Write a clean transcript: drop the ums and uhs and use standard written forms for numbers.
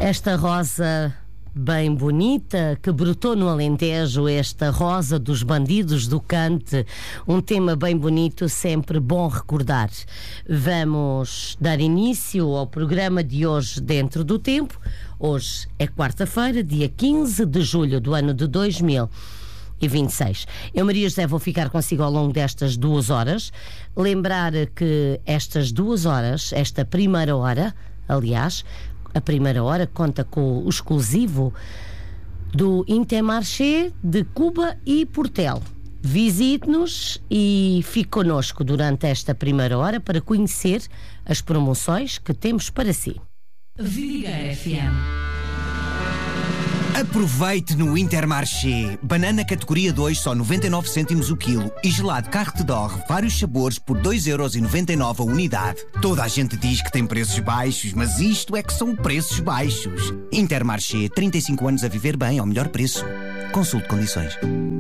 Esta rosa bem bonita que brotou no Alentejo, esta rosa dos bandidos do Cante, um tema bem bonito, sempre bom recordar. Vamos dar início ao programa de hoje Dentro do Tempo. Hoje é quarta-feira, dia 15 de julho do ano de 2026. Eu, Maria José, vou ficar consigo ao longo destas 2 horas. Lembrar que estas 2 horas, esta primeira hora, aliás, a primeira hora conta com o exclusivo do Intermarché de Cuba e Portel. Visite-nos e fique connosco durante esta primeira hora para conhecer as promoções que temos para si. Vidigueira FM. Aproveite no Intermarché. Banana categoria 2 só 99 cêntimos o quilo e gelado Carte d'Or, vários sabores por 2,99€ a unidade. Toda a gente diz que tem preços baixos, mas isto é que são preços baixos. Intermarché, 35 anos a viver bem ao melhor preço. Consulte condições.